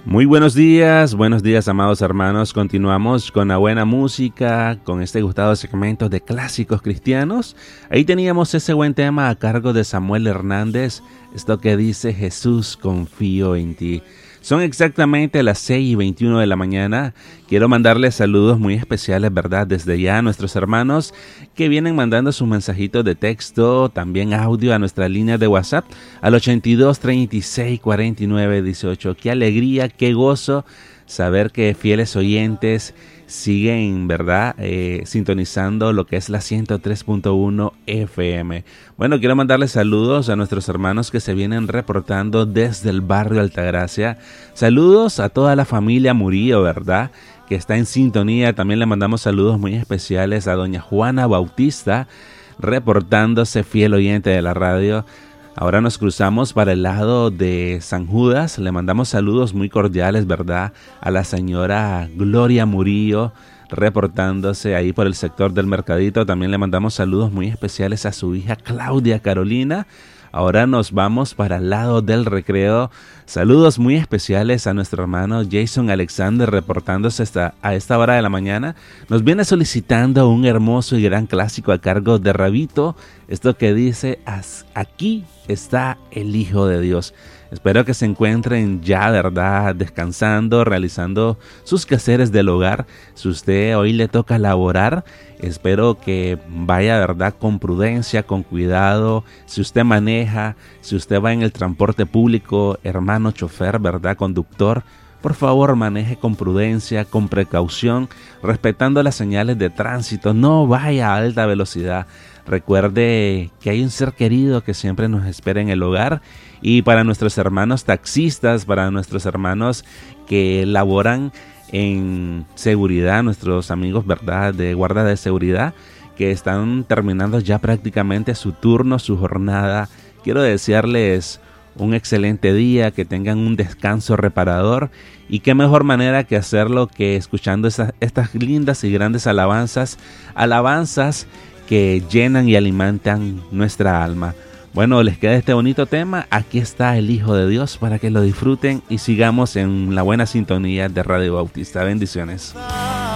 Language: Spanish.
Muy buenos días amados hermanos. Continuamos con la buena música, con este gustado segmento de clásicos cristianos. Ahí teníamos ese buen tema a cargo de Samuel Hernández, esto que dice Jesús, confío en ti. Son exactamente las 6:21 de la mañana. Quiero mandarles saludos muy especiales, ¿verdad? Desde ya a nuestros hermanos que vienen mandando sus mensajitos de texto, también audio a nuestra línea de WhatsApp al 82 36 49 18. Qué alegría, qué gozo saber que fieles oyentes siguen, ¿verdad? Sintonizando lo que es la 103.1 FM. Bueno, quiero mandarles saludos a nuestros hermanos que se vienen reportando desde el barrio Altagracia. Saludos a toda la familia Murillo, ¿verdad?, que está en sintonía. También le mandamos saludos muy especiales a doña Juana Bautista, reportándose fiel oyente de la radio. Ahora nos cruzamos para el lado de San Judas. Le mandamos saludos muy cordiales, ¿verdad?, a la señora Gloria Murillo, reportándose ahí por el sector del Mercadito. También le mandamos saludos muy especiales a su hija Claudia Carolina. Ahora nos vamos para el lado del Recreo. Saludos muy especiales a nuestro hermano Jason Alexander, reportándose a esta hora de la mañana. Nos viene solicitando un hermoso y gran clásico a cargo de Rabito. Esto que dice, aquí está el Hijo de Dios. Espero que se encuentren ya, ¿verdad?, descansando, realizando sus quehaceres del hogar. Si usted hoy le toca laborar, espero que vaya, ¿verdad?, con prudencia, con cuidado. Si usted maneja, si usted va en el transporte público, hermano chofer, ¿verdad?, conductor, por favor maneje con prudencia, con precaución, respetando las señales de tránsito. No vaya a alta velocidad. Recuerde que hay un ser querido que siempre nos espera en el hogar. Y para nuestros hermanos taxistas, para nuestros hermanos que laboran en seguridad, nuestros amigos, ¿verdad?, de guardia de seguridad, que están terminando ya prácticamente su turno, su jornada, quiero desearles un excelente día, que tengan un descanso reparador, y qué mejor manera que hacerlo que escuchando estas lindas y grandes alabanzas que llenan y alimentan nuestra alma. Bueno, les queda este bonito tema. Aquí está el Hijo de Dios para que lo disfruten y sigamos en la buena sintonía de Radio Bautista. Bendiciones.